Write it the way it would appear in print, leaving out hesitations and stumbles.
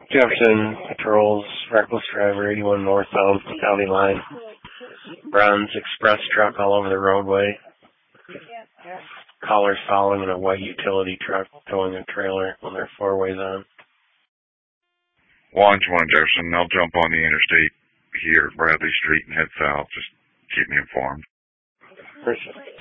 Jefferson patrols reckless driver 81 northbound county line. Runs express truck all over the roadway. Callers following in a white utility truck towing a trailer when their four ways on. Launch 1 Jefferson, they'll jump on the interstate here at Bradley Street and head south. Just keep me informed. Appreciate it.